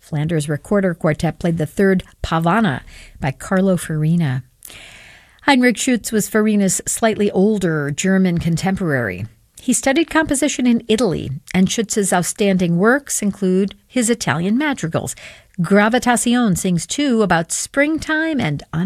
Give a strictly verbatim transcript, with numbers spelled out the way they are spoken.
Flanders Recorder Quartet played the third Pavana by Carlo Farina. Heinrich Schütz was Farina's slightly older German contemporary. He studied composition in Italy, and Schütz's outstanding works include his Italian madrigals. Gravitazione sings, too, about springtime and